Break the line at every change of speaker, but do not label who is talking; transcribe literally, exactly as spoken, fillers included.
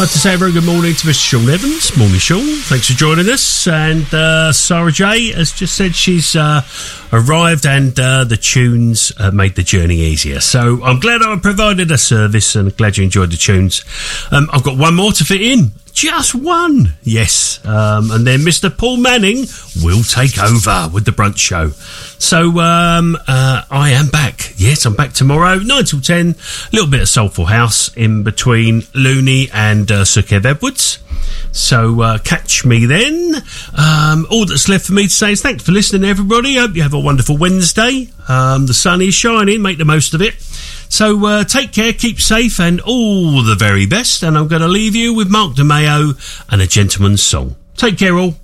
I'd like to say a very good morning to Mister Sean Evans. Morning, Sean. Thanks for joining us. And uh, Sarah J has just said she's uh, arrived and uh, the tunes uh, made the journey easier. So I'm glad I provided a service and glad you enjoyed the tunes. Um, I've got one more to fit in. Just one. Yes. Um, and then Mister Paul Manning will take over with the brunch show. So um, uh, I am back. Yes, I'm back tomorrow, nine till ten. A little bit of Soulful House in between Looney and uh, Sir Kev Edwards. So uh, catch me then. Um, all that's left for me to say is thanks for listening, everybody. Hope you have a wonderful Wednesday. Um, the sun is shining. Make the most of it. So uh, take care, keep safe, and all the very best. And I'm going to leave you with Mark DeMeo and A Gentleman's Song. Take care, all.